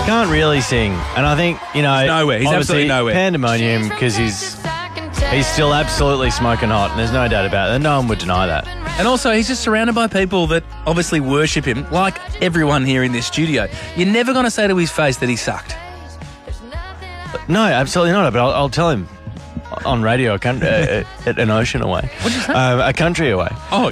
can't really sing. And I think, nowhere. He's obviously absolutely nowhere. Pandemonium, because he's still absolutely smoking hot, and there's no doubt about it. No one would deny that. And also, he's just surrounded by people that obviously worship him, like everyone here in this studio. You're never going to say to his face that he sucked. No, absolutely not. But I'll tell him on radio at an ocean away. What'd you say? A country away. Oh,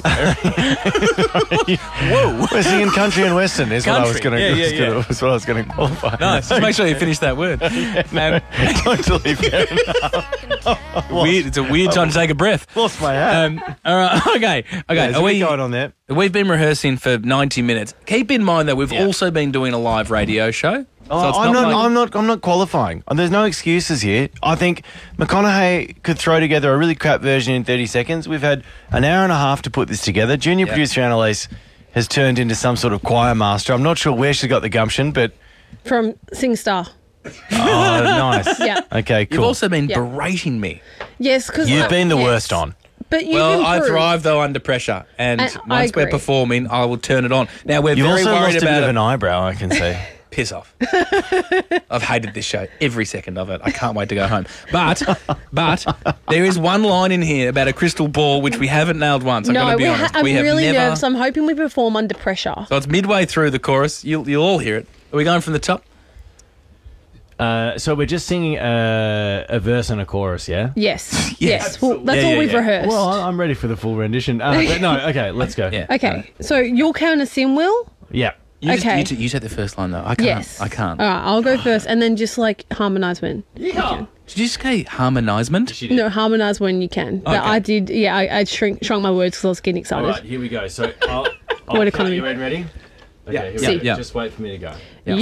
whoa. We're singing country and western is what I was Country. going Yeah. was what I was going to qualify. Nice. Just make sure you finish that word. Totally fair enough. Weird. It's a weird time to take a breath. Lost my hat. All right. Okay. There's a bit going on there. We've been rehearsing for 90 minutes. Keep in mind that we've also been doing a live radio show. So it's I'm not not qualifying. There's no excuses here. I think McConaughey could throw together a really crap version in 30 seconds. We've had an hour and a half to put this together. Junior producer Annalise has turned into some sort of choir master. I'm not sure where she got the gumption, but... From SingStar. Oh, nice. Yeah. Okay, cool. You've also been berating me. Yes, because... You've been the worst on. But you've Well, I improved. thrive, though, under pressure. And I once we're agree. performing, I will turn it on. Now, we're You've very also worried lost a bit about of it. an eyebrow, I can see. Piss off. I've hated this show, every second of it. I can't wait to go home. But there is one line in here about a crystal ball which we haven't nailed once. I'm going to be honest. I'm we have really never... nervous. I'm hoping we perform under pressure. So it's midway through the chorus. You'll all hear it. Are we going from the top? So we're just singing a verse and a chorus, yeah? Yes. Yes. Well, that's all we've rehearsed. Well, I'm ready for the full rendition. But no, okay, let's go. Yeah. Okay. So you'll count us in, Will? Yeah. Okay. You take the first line, though. I can't. Yes. I can't. All right, I'll go first and then just harmonise when you can. Did you say harmonisement? No, harmonise when you can. But Okay. I did, I shrunk my words because I was getting excited. All right, here we go. So I'll Word economy. You ready? Okay, here See. we go. Yeah. Just wait for me to go. Yeah.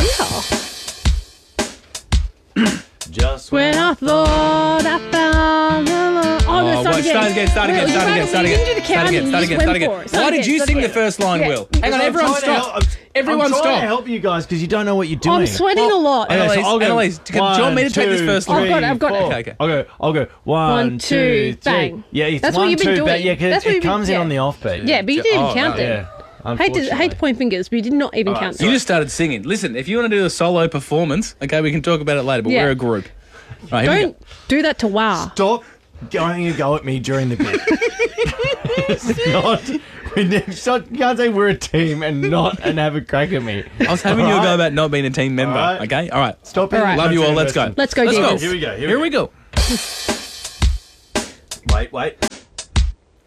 Just When I thought I found the love. Oh, no, start again. Start again. You didn't do the counting, you just went for it. Why did you Start sing the again. first line, Yeah. Will? Hang on, everyone stop. Everyone I'm trying stop. to help you guys because you don't know what you're doing. I'm sweating a lot. Okay, so I'll go Annalise, do you want me to take this first line? I've got it. Okay. I'll go. One, two, three. bang. Yeah, it's That's what one, you've been two, doing. bang. Yeah, That's what it you've been- comes in yeah. on the offbeat. Yeah, but you didn't count it. Yeah. Hate to point fingers, but you did not even count You it. just started singing. Listen, if you want to do a solo performance, okay, we can talk about it later, but Yeah. we're a group. Right, here we Don't do that to Wow. Stop going a go at me during the bit. It's not. You can't say we're a team and have a crack at me. go. I was having you a go about not being a team member, All right. okay? All right. Stop it. All right. Love you all. Let's go. Let's go, Let's go. Divas. Here we go. Here we go. Wait.